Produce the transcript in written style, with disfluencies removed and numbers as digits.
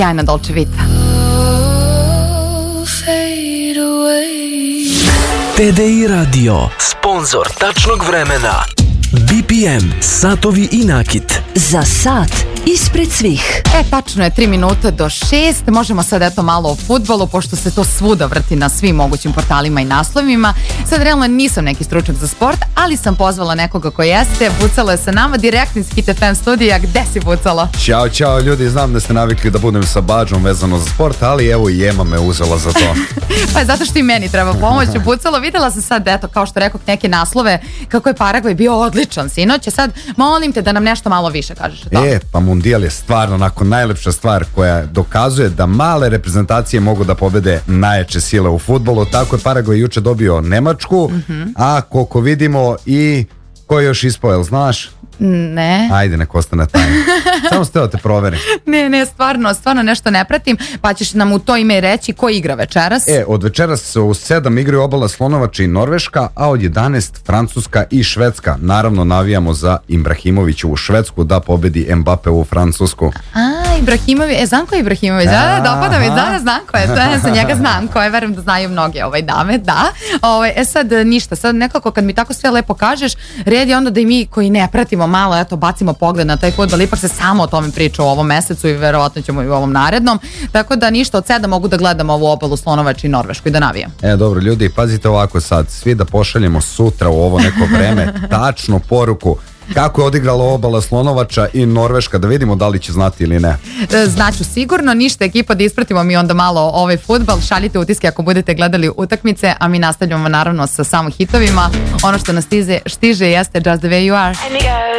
Sjajna Dolce Vita. TDI Radio, sponzor tačnog vremena. BPM, satovi i nakit. Za sat ispred svih. Tačno je 3 minute do 6. Možemo sad eto malo o fudbalu, pošto se to svuda vrti na svim mogućim portalima i naslovima. Sad realno nisam neki stručnjak za sport, ali sam pozvala nekoga ko jeste. Bucalo je sa nama direktno iz Hit FM studija. Gde si Bucalo? Ćao ljudi, znam da ste navikli da budem sa badžom vezano za sport, ali evo i Ema me uzela za to. Pa zato što i meni treba pomoć. Bucalo, videla sam sad, eto, kao što rekoh, neke naslove kako je Paragvaj bio odličan sinoć. Sad molim te da nam nešto malo više kažeš o tome. Pa Mundijal je stvarno onako najlepša stvar koja dokazuje da male reprezentacije mogu da pobede najjače sile u fudbalu. Tako je Paragvaj juče dobio Nemačku, a koliko vidimo i ko je još ispao, jel znaš? Ne. Ajde, nek ostane tajno. Samo ste da te proveri. Ne, stvarno nešto ne pratim, pa ćeš nam u to ime reći ko igra večeras. Od večeras u 7 igraju Obala Slonovača i Norveška, a od 11 Francuska i Švedska. Naravno navijamo za Ibrahimovića u Švedsku da pobedi Mbappe u Francusku. Ibrahimović, znam ko je Ibrahimović, dopada mi, znam ko je, za njega znam ko je, verujem da znaju mnoge dame, da. Sad ništa, sad nekako kad mi tako sve lepo kažeš, red je onda da i mi koji ne pratimo malo, eto, bacimo pogled na taj fudbal, ipak se samo o tome priča u ovom mesecu i verovatno ćemo i u ovom narednom, tako da ništa, od 7 mogu da gledam ovu Obalu Slonovača i Norvešku i da navijam. Dobro ljudi, pazite ovako sad, svi da pošaljemo sutra u ovo neko vreme tačnu poruku kako je odigrala Obala Slonovača i Norveška, da vidimo da li će znati ili ne. Znaću sigurno, ništa ekipa, da ispratimo mi onda malo ovaj fudbal, šaljite utiske ako budete gledali utakmice, a mi nastavljamo naravno sa samo hitovima. Ono što nas stiže jeste Just the Way You Are.